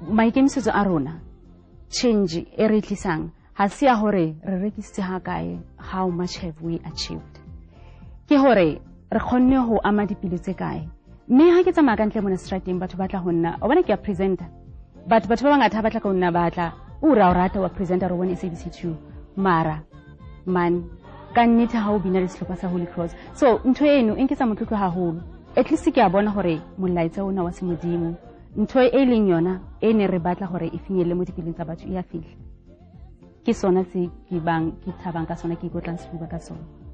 maikemisetso a rona change e re tlisang ha se ya hore re rekisitse ha kae, how much have we achieved, ke hore re kgonne ho ama dipelo tse kae. Mme ha ke tsamaya ka ntle mona strateng batho ba tla ho nna o bona ke ya presenter, batho ba bangata ba tla ka nna ba tla o rata wa presenter ro bone SABC2 mara man ka nnete ha o bina le sehlopha sa Holy Cross. So ntho eno e nketsa motlotlo haholo, at least ke a bona hore molaetsa ona wa semodimo ntho e leng yona e ne re batla hore e finyelle mo dipeleng tsa batho e a fihla. Ke sona se ke bang ke thabang ka sona, ke ikotlang sefuba ka sona.